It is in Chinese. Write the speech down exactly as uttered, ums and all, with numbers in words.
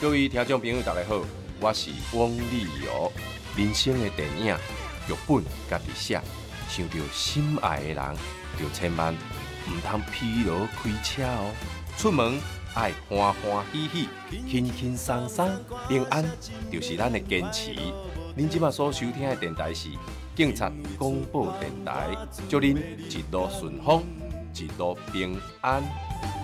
各位听众朋友，大家好，我是翁立友。人生的电影剧本家己写，想到心爱的人，就千万唔通疲劳开车哦。出门爱欢欢喜喜、轻轻松松、平安，就是咱的坚持。您即马所收听的电台是警察广播电台，祝您一路顺风，一路平安。